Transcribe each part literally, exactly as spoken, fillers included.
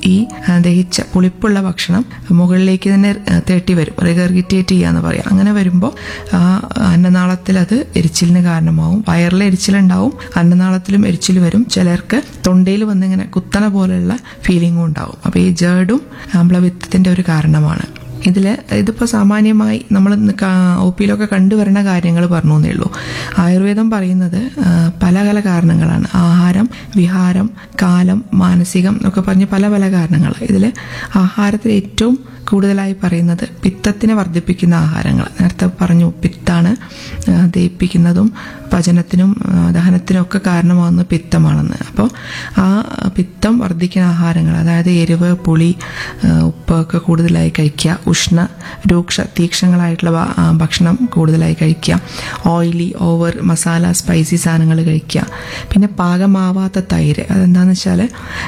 ഈ ദഹിച്ച പുളിപ്പുള്ള ഭക്ഷണം മുകളിലേക്ക് തന്നെ തേട്ടി വരും, റിഗർഗിറ്റേറ്റ് ചെയ്യാന്ന് പറയാം. അങ്ങനെ വരുമ്പോൾ ആ അന്നനാളത്തിൽ അത് എരിച്ചിലിന് കാരണമാവും. വയറിൽ എരിച്ചിലുണ്ടാവും, അന്നനാളത്തിലും എരിച്ചിൽ വരും. ചിലർക്ക് തൊണ്ടയിൽ വന്നിങ്ങനെ കുത്തണ പോലെയുള്ള ഫീലിംഗും ഉണ്ടാവും. അപ്പൊ ഈ ജേർഡും അമ്ലപിത്തത്തിന്റെ ഒരു കാരണമാണ്. ഇതിൽ ഇതിപ്പോൾ സാമാന്യമായി നമ്മൾ ഒ പിയിലൊക്കെ കണ്ടുവരുന്ന കാര്യങ്ങൾ പറഞ്ഞു എന്നേ ഉള്ളൂ. ആയുർവേദം പറയുന്നത് പല പല കാരണങ്ങളാണ്. ആഹാരം, വിഹാരം, കാലം, മാനസികം എന്നൊക്കെ പറഞ്ഞ് പല പല കാരണങ്ങൾ. ഇതിൽ ആഹാരത്തിൽ ഏറ്റവും കൂടുതലായി പറയുന്നത് പിത്തത്തിനെ വർദ്ധിപ്പിക്കുന്ന ആഹാരങ്ങൾ. നേരത്തെ പറഞ്ഞു പിത്താണ് ദഹിപ്പിക്കുന്നതും പചനത്തിനും ദഹനത്തിനും ഒക്കെ കാരണമാകുന്ന പിത്തമാണെന്ന്. അപ്പോൾ ആ പിത്തം വർദ്ധിക്കുന്ന ആഹാരങ്ങൾ, അതായത് എരിവ്, പുളി, ഉപ്പ് ഒക്കെ കൂടുതലായി കഴിക്കുക, ഉഷ്ണ രൂക്ഷ തീക്ഷണങ്ങളായിട്ടുള്ള ഭക്ഷണം കൂടുതലായി കഴിക്കുക, ഓയിലി ഓവർ മസാല സ്പൈസി സാധനങ്ങൾ കഴിക്കുക, പിന്നെ പാകമാവാത്ത തൈര്. അതെന്താണെന്ന് വെച്ചാൽ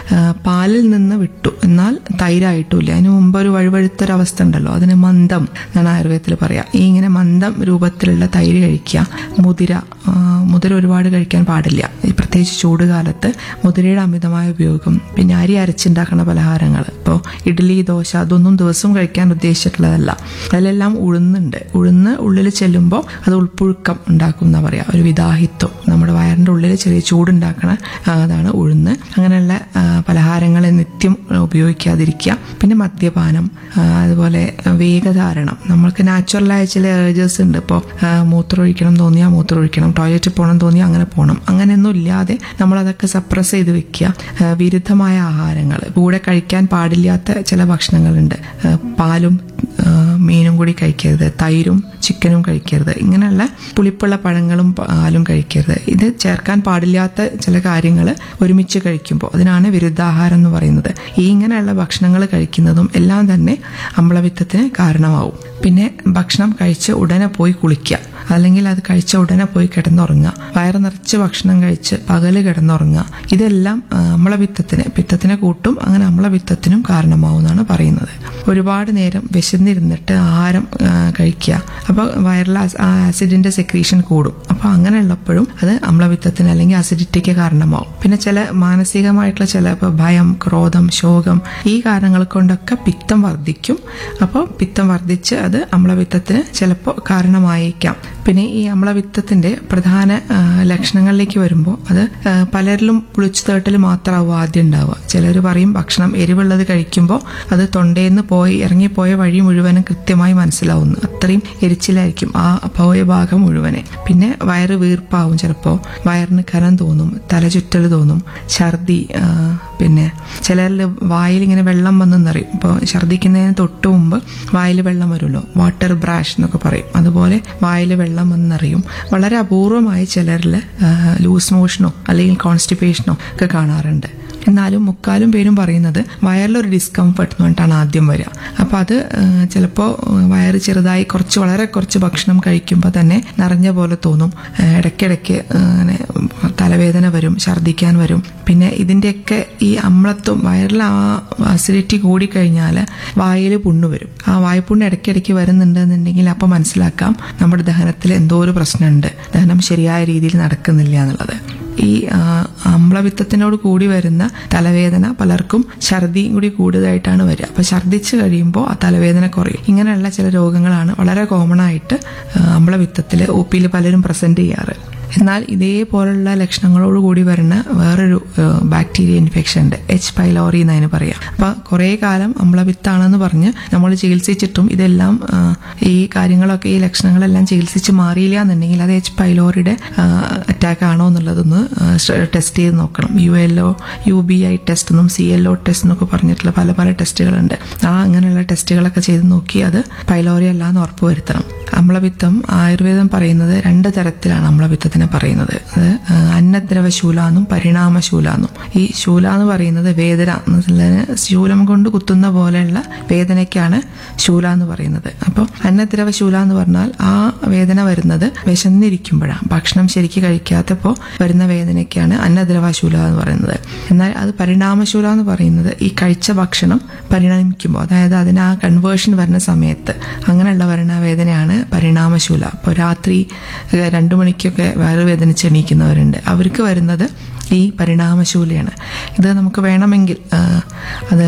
പാലിൽ നിന്ന് വിട്ടു എന്നാൽ തൈരായിട്ടില്ല. അതിന് മുമ്പ് ഒരു വഴുവഴുത്തൊരവസ്ഥ ഉണ്ടല്ലോ, അതിന് മന്ദം എന്നാണ് ആയുർവേദത്തിൽ പറയാം. ഈ ഇങ്ങനെ മന്ദം രൂപത്തിലുള്ള തൈര് കഴിക്കുക. മുതിര മുതിര ഒരുപാട് കഴിക്കാൻ പാടില്ല, പ്രത്യേകിച്ച് ചൂടുകാലത്ത് മുതിരയുടെ അമിതമായ ഉപയോഗം. പിന്നെ അരി അരച്ചുണ്ടാക്കുന്ന പലഹാരങ്ങൾ, ഇപ്പോൾ ഇഡ്ഡലി, ദോശ, അതൊന്നും ദിവസവും കഴിക്കാൻ ഉദ്ദേശിച്ചിട്ടുള്ളതല്ല. അതിലെല്ലാം ഉഴുന്നുണ്ട്. ഉഴുന്ന് ഉള്ളിൽ ചെല്ലുമ്പോൾ അത് ഉൾപ്പുഴുക്കം ഉണ്ടാക്കും എന്നാ പറയാ, ഒരു വിദാഹിത്വം. നമ്മുടെ വയറിന്റെ ഉള്ളിൽ ചെറിയ ചൂടുണ്ടാക്കണ അതാണ് ഉഴുന്ന്. അങ്ങനെയുള്ള പലഹാരങ്ങൾ നിത്യം ഉപയോഗിക്കാതിരിക്കുക. പിന്നെ മദ്യപാനം, അതുപോലെ വേഗധാരണം. നമ്മൾക്ക് നാച്ചുറലായ ചില ഏർജസ് ഉണ്ട്. ഇപ്പോൾ മൂത്രമൊഴിക്കണം തോന്നിയാൽ മൂത്രമൊഴിക്കണം, ടോയ്ലറ്റിൽ പോകണം തോന്നിയാൽ അങ്ങനെ പോകണം. അങ്ങനെയൊന്നും ഇല്ലാതെ നമ്മളതൊക്കെ സപ്രസ് ചെയ്ത് വെക്കുക. വിരുദ്ധമായ ആഹാരങ്ങൾ, കൂടെ കഴിക്കാൻ പാടില്ലാത്ത ചില ഭക്ഷണങ്ങളുണ്ട്. പാലും മീനും കൂടി കഴിക്കരുത്, തൈരും ചിക്കനും കഴിക്കരുത്, ഇങ്ങനെയുള്ള പുളിപ്പുള്ള പഴങ്ങളും പാലും കഴിക്കരുത്. ഇത് ചേർക്കാൻ പാടില്ലാത്ത ചില കാര്യങ്ങൾ ഒരുമിച്ച് കഴിക്കുമ്പോൾ അതിനാണ് വിരുദ്ധാഹാരം എന്ന് പറയുന്നത്. ഈ ഇങ്ങനെയുള്ള ഭക്ഷണങ്ങൾ കഴിക്കുന്നതും എല്ലാം തന്നെ അമ്ലപിത്തത്തിന് കാരണമാവും. പിന്നെ ഭക്ഷണം കഴിച്ച് ഉടനെ പോയി കുളിക്കുക, അല്ലെങ്കിൽ അത് കഴിച്ച ഉടനെ പോയി കിടന്നുറങ്ങുക, വയറ് നിറച്ച് ഭക്ഷണം കഴിച്ച് പകല് കിടന്നുറങ്ങുക, ഇതെല്ലാം അമ്ലപിത്തത്തിന് പിത്തത്തിനെ കൂട്ടും. അങ്ങനെ അമ്ലപിത്തത്തിനും കാരണമാവുമെന്നാണ് പറയുന്നത്. ഒരുപാട് നേരം വിശന്നിരുന്നിട്ട് ആഹാരം കഴിക്കുക, അപ്പോൾ വയറിൽ ആസിഡിന്റെ സെക്രീഷൻ കൂടും. അപ്പോൾ അങ്ങനെയുള്ളപ്പോഴും അത് അമ്ലപിത്തത്തിന് അല്ലെങ്കിൽ അസിഡിറ്റിക്ക് കാരണമാവും. പിന്നെ ചില മാനസികമായിട്ടുള്ള ചില ഇപ്പോൾ ഭയം, ക്രോധം, ശോകം, ഈ കാരണങ്ങൾ കൊണ്ടൊക്കെ പിത്തം വർദ്ധിക്കും. അപ്പോൾ പിത്തം വർദ്ധിച്ച് അത് അമ്ലപിത്തത്തിന് ചിലപ്പോൾ കാരണമായേക്കാം. പിന്നെ ഈ അമ്ലപിത്തത്തിന്റെ പ്രധാന ലക്ഷണങ്ങളിലേക്ക് വരുമ്പോൾ അത് പലരിലും പുളിച്ചു തേട്ടൽ മാത്രമാവും ആദ്യം ഉണ്ടാവുക. ചിലർ പറയും ഭക്ഷണം എരിവുള്ളത് കഴിക്കുമ്പോൾ അത് തൊണ്ടയിൽ നിന്ന് പോയി ഇറങ്ങിപ്പോയ വഴി മുഴുവനും കൃത്യമായി മനസ്സിലാവുന്നു, അത്രയും എരിച്ചിലായിരിക്കും ആ പോയ ഭാഗം മുഴുവനെ. പിന്നെ വയറ് വീർപ്പാവും, ചിലപ്പോൾ വയറിന് കനം തോന്നും, തലചുറ്റൽ തോന്നും, ഛർദി, പിന്നെ ചിലരിൽ വായിൽ ഇങ്ങനെ വെള്ളം വന്നെന്നറിയും. ഇപ്പോൾ ഛർദിക്കുന്നതിന് തൊട്ട് മുമ്പ് വായിൽ വെള്ളം വരുമല്ലോ, വാട്ടർ ബ്രാഷ് എന്നൊക്കെ പറയും, അതുപോലെ വായിൽ വെള്ളം വന്നറിയും. വളരെ അപൂർവമായി ചിലരിൽ ലൂസ് മോഷനോ അല്ലെങ്കിൽ കോൺസ്റ്റിപ്പേഷനോ ഒക്കെ കാണാറുണ്ട്. എന്നാലും മുക്കാലും പേരും പറയുന്നത് വയറിലൊരു ഡിസ്കംഫർട്ട് എന്ന് പറഞ്ഞിട്ടാണ് ആദ്യം വരിക. അപ്പൊ അത് ചിലപ്പോൾ വയറ് ചെറുതായി കുറച്ച് വളരെ കുറച്ച് ഭക്ഷണം കഴിക്കുമ്പോൾ തന്നെ നിറഞ്ഞ പോലെ തോന്നും. ഇടയ്ക്കിടയ്ക്ക് അങ്ങനെ തലവേദന വരും, ഛർദ്ദിക്കാൻ വരും. പിന്നെ ഇതിന്റെയൊക്കെ ഈ അമ്ലത്വം വയറിൽ ആ അസിഡിറ്റി കൂടിക്കഴിഞ്ഞാൽ വായിൽ പുണ്ണു വരും. ആ വായ്പുണ്ണ് ഇടയ്ക്കിടയ്ക്ക് വരുന്നുണ്ട് എന്നുണ്ടെങ്കിൽ അപ്പം മനസ്സിലാക്കാം നമ്മുടെ ദഹനത്തിൽ എന്തോ ഒരു പ്രശ്നമുണ്ട്, ദഹനം ശരിയായ രീതിയിൽ നടക്കുന്നില്ല എന്നുള്ളത്. ഈ അമ്ലപിത്തത്തിനോട് കൂടി വരുന്ന തലവേദന പലർക്കും ഛർദിയും കൂടി കൂടുതലായിട്ടാണ് വരിക. അപ്പൊ ഛർദിച്ച് കഴിയുമ്പോൾ ആ തലവേദന കുറയും. ഇങ്ങനെയുള്ള ചില രോഗങ്ങളാണ് വളരെ കോമൺ ആയിട്ട് അമ്ലപിത്തത്തിൽ ഒ പിയിൽ പലരും പ്രസന്റ് ചെയ്യാറ്. എന്നാൽ ഇതേപോലുള്ള ലക്ഷണങ്ങളോട് കൂടി വരുന്ന വേറൊരു ബാക്ടീരിയ ഇൻഫെക്ഷൻ ഉണ്ട്, എച്ച് പൈലോറി എന്നതിന് പറയാം. അപ്പൊ കുറെ കാലം അമ്ലപിത്താണെന്ന് പറഞ്ഞ് നമ്മൾ ചികിത്സിച്ചിട്ടും ഇതെല്ലാം ഈ കാര്യങ്ങളൊക്കെ ഈ ലക്ഷണങ്ങളെല്ലാം ചികിത്സിച്ച് മാറിയില്ല എന്നുണ്ടെങ്കിൽ അത് എച്ച് പൈലോറിയുടെ അറ്റാക്ക് ആണോ എന്നുള്ളതൊന്ന് ടെസ്റ്റ് ചെയ്ത് നോക്കണം. U L O U B eye test എന്നും സി എൽ ഒ ടെസ്റ്റ് എന്നൊക്കെ പറഞ്ഞിട്ടുള്ള പല പല ടെസ്റ്റുകളുണ്ട്. ആ അങ്ങനെയുള്ള ടെസ്റ്റുകളൊക്കെ ചെയ്ത് നോക്കി അത് പൈലോറി അല്ല എന്ന് ഉറപ്പുവരുത്തണം. അമ്ലപിത്തം ആയുർവേദം പറയുന്നത് രണ്ട് തരത്തിലാണ് അമ്ലപിത്തത്തിനെ പറയുന്നത്. അത് അന്നദ്രവശൂല എന്നും പരിണാമശൂല എന്നും. ഈ ശൂല എന്ന് പറയുന്നത് വേദന എന്നുള്ളതിന് ശൂലം കൊണ്ട് കുത്തുന്ന പോലെയുള്ള വേദനയ്ക്കാണ് ശൂല എന്ന് പറയുന്നത്. അപ്പോൾ അന്നദ്രവശൂല എന്ന് പറഞ്ഞാൽ ആ വേദന വരുന്നത് വിശന്നിരിക്കുമ്പോഴാണ്, ഭക്ഷണം ശരിക്ക് കഴിക്കാത്തപ്പോൾ വരുന്ന വേദനയ്ക്കാണ് അന്നദ്രവശൂല എന്ന് പറയുന്നത്. എന്നാൽ അത് പരിണാമശൂല എന്ന് പറയുന്നത് ഈ കഴിച്ച ഭക്ഷണം പരിണമിക്കുമ്പോൾ, അതായത് അതിന് ആ കൺവേർഷൻ വരുന്ന സമയത്ത് അങ്ങനെയുള്ള വരുന്ന വേദനയാണ് പരിണാമശൂല. അപ്പോൾ രാത്രി രണ്ടു മണിക്കൊക്കെ വയറ് വേദനിച്ച് എണീക്കുന്നവരുണ്ട്, അവർക്ക് വരുന്നത് ഈ പരിണാമശൂലയാണ്. ഇത് നമുക്ക് വേണമെങ്കിൽ അത്